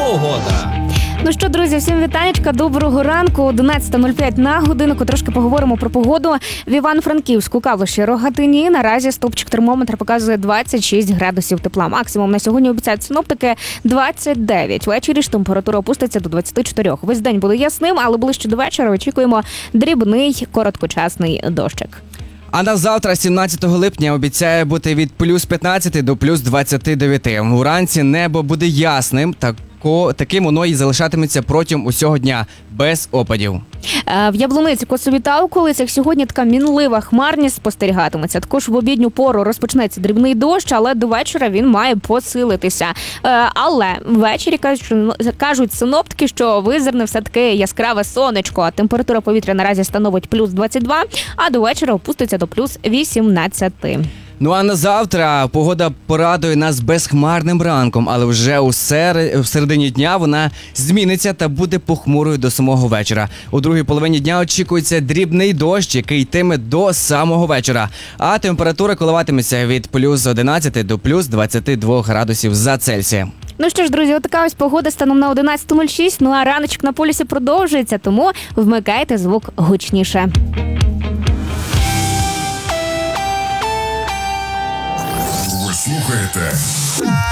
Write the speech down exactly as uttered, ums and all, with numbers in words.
погода. Ну що, друзі, всім вітанечка, доброго ранку, одинадцята нуль п'ять на годинку. Трошки поговоримо про погоду. В Івано-Франківську, Калуші, Рогатині наразі стовпчик термометра показує двадцять шість градусів тепла. Максимум на сьогодні обіцяють синоптики двадцять дев'ять. Ввечері ж температура опуститься до двадцять чотири. Весь день буде ясним, але ближче до вечора очікуємо дрібний короткочасний дощик. А на завтра, сімнадцятого липня, обіцяє бути від плюс п'ятнадцяти до плюс двадцяти дев'яти. Уранці небо буде ясним, тако, таким воно і залишатиметься протягом усього дня, без опадів. В Яблуниці, Косові та околицях сьогодні така мінлива хмарність спостерігатиметься. Також в обідню пору розпочнеться дрібний дощ, але до вечора він має посилитися. Але ввечері кажуть синоптики, що визирне все-таки яскраве сонечко. Температура повітря наразі становить плюс двадцять два, а до вечора опуститься до плюс вісімнадцять. Ну а на завтра погода порадує нас безхмарним ранком, але вже у сер... в середині дня вона зміниться та буде похмурою до самого вечора. У другій половині дня очікується дрібний дощ, який йтиме до самого вечора. А температура коливатиметься від плюс одинадцяти до плюс двадцяти двох градусів за Цельсієм. Ну що ж, друзі, отака ось погода станом на одинадцята нуль шість. Ну а раночок на полюсі продовжується, тому вмикайте звук гучніше. Ви слухаєте